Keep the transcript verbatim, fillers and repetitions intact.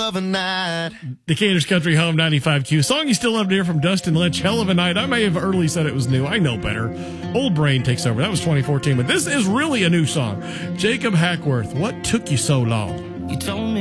of a night. Decatur's Country Home ninety-five Q. Song you still love to hear from Dustin Lynch, Hell of a Night. I may have early said it was new. I know better. Old Brain takes over. That was twenty fourteen, but this is really a new song. Jacob Hackworth, What Took You So Long? You told me